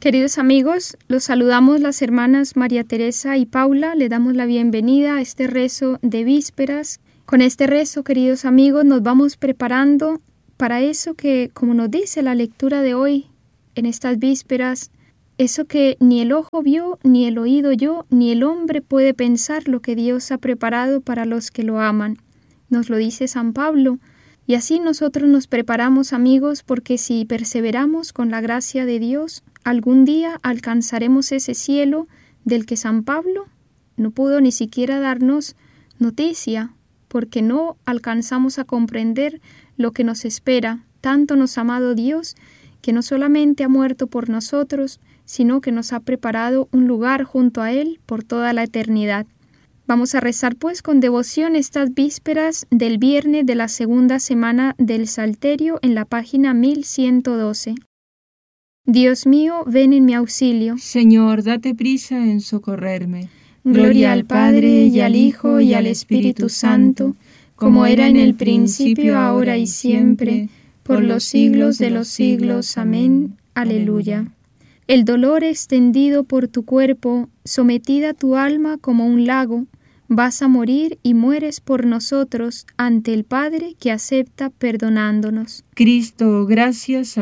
Queridos amigos, los saludamos las hermanas María Teresa y Paula. Le damos la bienvenida a este rezo de vísperas. Con este rezo, queridos amigos, nos vamos preparando para eso que, como nos dice la lectura de hoy, en estas vísperas, eso que ni el ojo vio, ni el oído oyó, ni el hombre puede pensar lo que Dios ha preparado para los que lo aman. Nos lo dice San Pablo. Y así nosotros nos preparamos, amigos, porque si perseveramos con la gracia de Dios, algún día alcanzaremos ese cielo del que San Pablo no pudo ni siquiera darnos noticia, porque no alcanzamos a comprender lo que nos espera. Tanto nos ha amado Dios, que no solamente ha muerto por nosotros, sino que nos ha preparado un lugar junto a Él por toda la eternidad. Vamos a rezar pues con devoción estas vísperas del viernes de la segunda semana del Salterio en la página 1112. Dios mío, ven en mi auxilio. Señor, date prisa en socorrerme. Gloria al Padre, y al Hijo, y al Espíritu Santo, como era en el principio, ahora y siempre, por los siglos de los siglos. Amén. Aleluya. El dolor extendido por tu cuerpo, sometida tu alma como un lago, vas a morir y mueres por nosotros ante el Padre que acepta perdonándonos. Cristo, gracias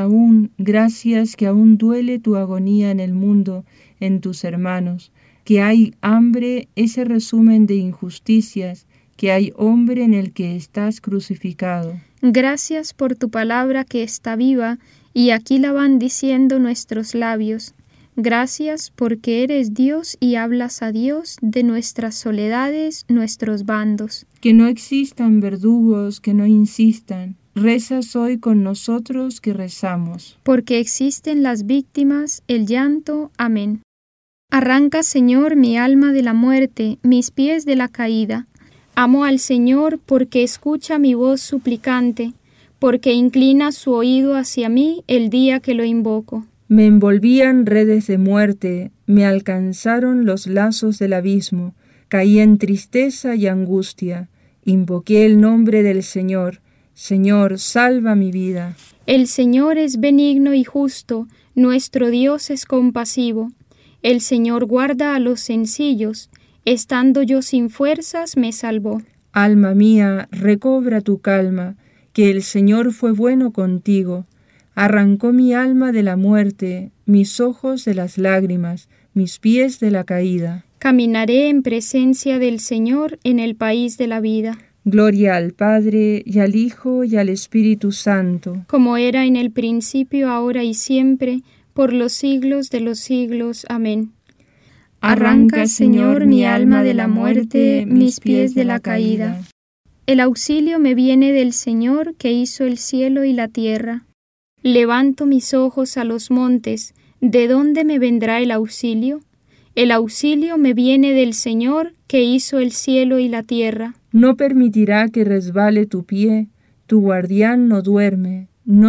que aún duele tu agonía en el mundo, en tus hermanos, que hay hambre, ese resumen de injusticias, que hay hombre en el que estás crucificado. Gracias por tu palabra que está viva, y aquí la van diciendo nuestros labios. Gracias porque eres Dios y hablas a Dios de nuestras soledades, nuestros bandos. Que no existan verdugos, que no insistan. Rezas hoy con nosotros que rezamos. Porque existen las víctimas, el llanto. Amén. Arranca, Señor, mi alma de la muerte, mis pies de la caída. Amo al Señor porque escucha mi voz suplicante, porque inclina su oído hacia mí el día que lo invoco. Me envolvían redes de muerte, me alcanzaron los lazos del abismo, caí en tristeza y angustia, invoqué el nombre del Señor. Señor, salva mi vida. El Señor es benigno y justo, nuestro Dios es compasivo. El Señor guarda a los sencillos, estando yo sin fuerzas me salvó. Alma mía, recobra tu calma, que el Señor fue bueno contigo. Arrancó mi alma de la muerte, mis ojos de las lágrimas, mis pies de la caída. Caminaré en presencia del Señor en el país de la vida. Gloria al Padre, y al Hijo, y al Espíritu Santo. Como era en el principio, ahora y siempre, por los siglos de los siglos. Amén. Arranca, Señor, mi alma de la muerte, mis pies de la caída. El auxilio me viene del Señor que hizo el cielo y la tierra. Levanto mis ojos a los montes, ¿de dónde me vendrá el auxilio? El auxilio me viene del Señor que hizo el cielo y la tierra. No permitirá que resbale tu pie, tu guardián no duerme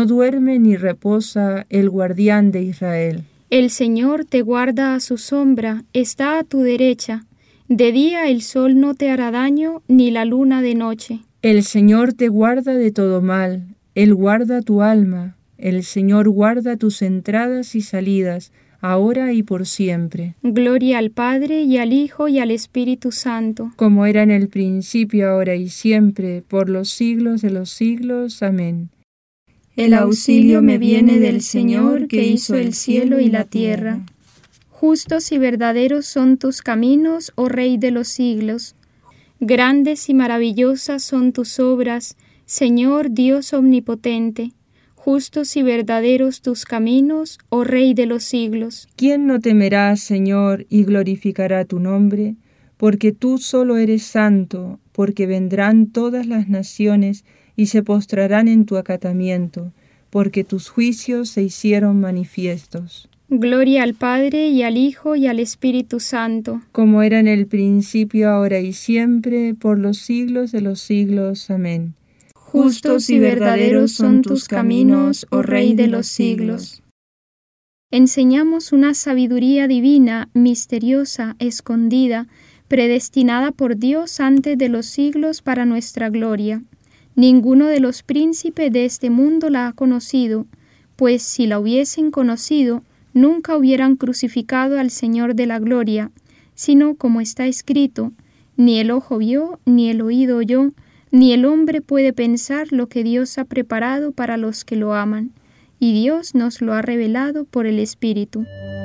ni reposa el guardián de Israel. El Señor te guarda a su sombra, está a tu derecha. De día el sol no te hará daño, ni la luna de noche. El Señor te guarda de todo mal, Él guarda tu alma. El Señor guarda tus entradas y salidas, ahora y por siempre. Gloria al Padre, y al Hijo, y al Espíritu Santo. Como era en el principio, ahora y siempre, por los siglos de los siglos. Amén. El auxilio me viene del Señor que hizo el cielo y la tierra. Justos y verdaderos son tus caminos, oh Rey de los siglos. Grandes y maravillosas son tus obras, Señor Dios omnipotente. Justos y verdaderos tus caminos, oh Rey de los siglos. ¿Quién no temerá, Señor, y glorificará tu nombre? Porque tú solo eres santo, porque vendrán todas las naciones y se postrarán en tu acatamiento, porque tus juicios se hicieron manifiestos. Gloria al Padre, y al Hijo, y al Espíritu Santo. Como era en el principio, ahora y siempre, por los siglos de los siglos. Amén. Justos y verdaderos son tus caminos, oh Rey de los siglos. Enseñamos una sabiduría divina, misteriosa, escondida, predestinada por Dios antes de los siglos para nuestra gloria. Ninguno de los príncipes de este mundo la ha conocido, pues si la hubiesen conocido, nunca hubieran crucificado al Señor de la gloria, sino como está escrito: ni el ojo vio, ni el oído oyó, ni el hombre puede pensar lo que Dios ha preparado para los que lo aman, y Dios nos lo ha revelado por el Espíritu.